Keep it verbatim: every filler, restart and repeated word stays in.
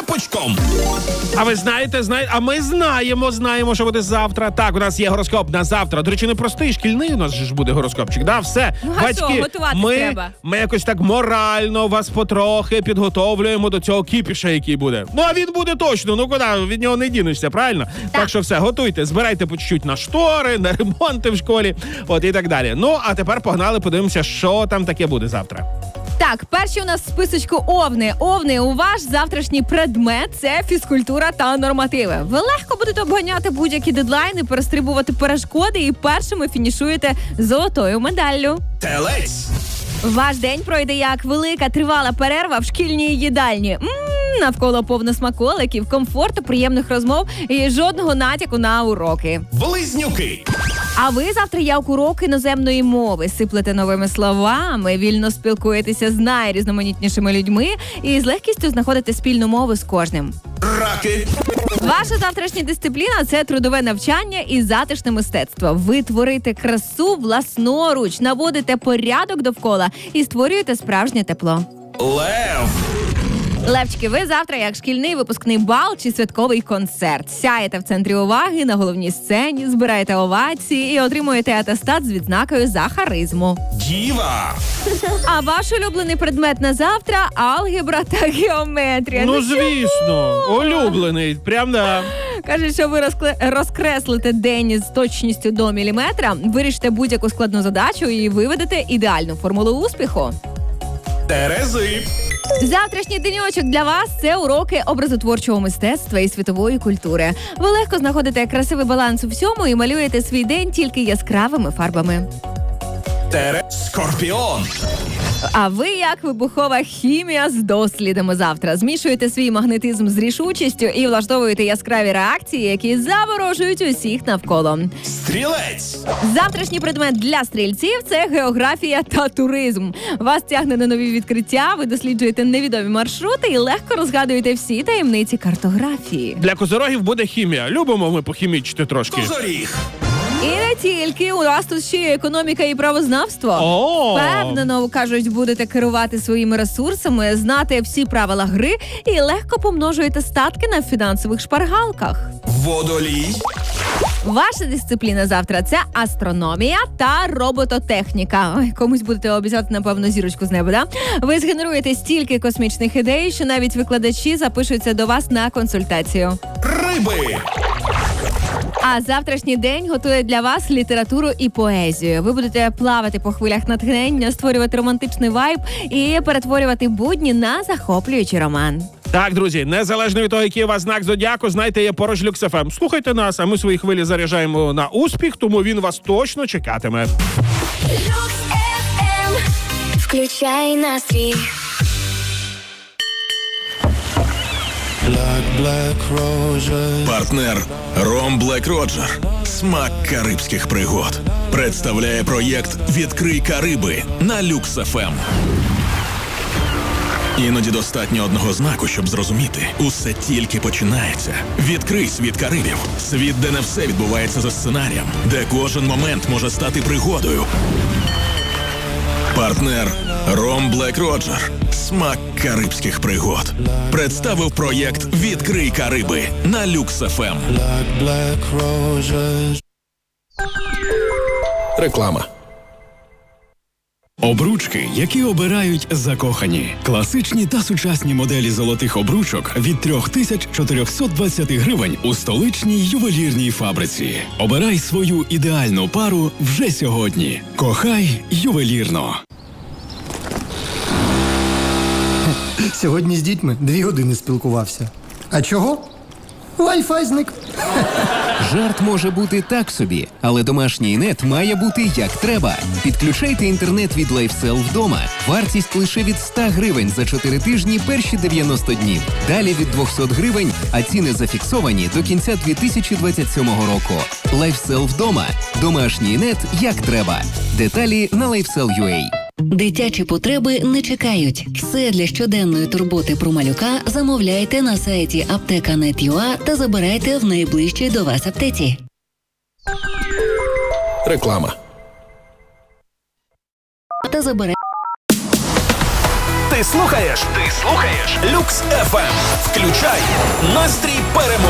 цепочком. А ви знаєте, знаєте, а ми знаємо, знаємо, що буде завтра. Так, у нас є гороскоп на завтра. До речі, не простий, шкільний у нас же ж буде гороскопчик. Да, все. Ну, а батьки, що, готуватись ми, треба. ми якось так морально вас потрохи підготовлюємо до цього кіпіша, який буде. Ну, а він буде точно, ну куди, від нього не дінешся, правильно? Так, так що все, готуйте, збирайте по чуть-чуть на штори, на ремонти в школі, от і так далі. Ну, а тепер погнали, подивимося, що там таке буде завтра. Так, перші у нас в списочку овни. Овни, у ваш завтрашній предмет – це фізкультура та нормативи. Ви легко будете обганяти будь-які дедлайни, перестрибувати перешкоди і першими фінішуєте золотою медаллю. Телець. Ваш день пройде як велика тривала перерва в шкільній їдальні. М-м, навколо повно смаколиків, комфорту, приємних розмов і жодного натяку на уроки. Близнюки. А ви завтра як урок іноземної мови. Сиплете новими словами, вільно спілкуєтеся з найрізноманітнішими людьми і з легкістю знаходите спільну мову з кожним. Раки. Ваша завтрашня дисципліна – це трудове навчання і затишне мистецтво. Ви творите красу власноруч, наводите порядок довкола і створюєте справжнє тепло. Лев. Левчики, ви завтра як шкільний випускний бал чи святковий концерт. Сяєте в центрі уваги, на головній сцені, збираєте овації і отримуєте атестат з відзнакою за харизму. Діва. А ваш улюблений предмет на завтра – алгебра та геометрія. Ну, звісно, улюблений, прям да. Кажуть, що ви розкле- розкреслите день з точністю до міліметра, вирішите будь-яку складну задачу і виведете ідеальну формулу успіху. Терези. Завтрашній денечок для вас – це уроки образотворчого мистецтва і світової культури. Ви легко знаходите красивий баланс у всьому і малюєте свій день тільки яскравими фарбами. Тере. Скорпіон. А ви як вибухова хімія з дослідами завтра. Змішуєте свій магнетизм з рішучістю і влаштовуєте яскраві реакції, які заворожують усіх навколо. Стрілець. Завтрашній предмет для стрільців – це географія та туризм. Вас тягне на нові відкриття, ви досліджуєте невідомі маршрути і легко розгадуєте всі таємниці картографії. Для козорогів буде хімія. Любимо ми похімічити трошки. Козоріг. І не тільки, у нас тут ще є економіка і правознавство. О! Впевнено, кажуть, будете керувати своїми ресурсами, знати всі правила гри і легко помножуєте статки на фінансових шпаргалках. Водолій. Ваша дисципліна завтра – це астрономія та робототехніка. Ой, комусь будете обіцяти, напевно, зірочку з неба, да? Ви згенеруєте стільки космічних ідей, що навіть викладачі запишуться до вас на консультацію. Риби. А завтрашній день готує для вас літературу і поезію. Ви будете плавати по хвилях натхнення, створювати романтичний вайб і перетворювати будні на захоплюючий роман. Так, друзі, незалежно від того, який у вас знак зодіаку, знайте, є поруч Люкс еф ем. Слухайте нас, а ми свої хвилі заряджаємо на успіх, тому він вас точно чекатиме. Люкс еф ем. Включай настрій. Партнер Ром Блек Роджер. Смак карибських пригод. Представляє проєкт «Відкрий Кариби» на Люкс еф ем. Іноді достатньо одного знаку, щоб зрозуміти. Усе тільки починається. Відкрий світ Карибів. Світ, де не все відбувається за сценарієм. Де кожен момент може стати пригодою. Партнер Ром Блек Роджер. Смак карибських пригод. Представив проєкт «Відкрий Кариби» на Люкс еф ем. Реклама. Обручки, які обирають закохані. Класичні та сучасні моделі золотих обручок від три тисячі чотириста двадцять гривень у столичній ювелірній фабриці. Обирай свою ідеальну пару вже сьогодні. Кохай ювелірно. Сьогодні з дітьми дві години спілкувався. А чого? Wi-Fi зник. Жарт може бути так собі, але домашній нет має бути як треба. Підключайте інтернет від LifeSell вдома. Вартість лише від сто гривень за чотири тижні перші дев'яносто днів. Далі від двісті гривень, а ціни зафіксовані до кінця дві тисячі двадцять сьомого року. LifeSell вдома. Домашній нет як треба. Деталі на лайфсел крапка ю а. Дитячі потреби не чекають. Все для щоденної турботи про малюка замовляйте на сайті аптека крапка нет крапка ю а та забирайте в найближчій до вас аптеці. Реклама. Та забирайте. Ти слухаєш? Ти слухаєш? Люкс еф ем. Включай настрій перемоги.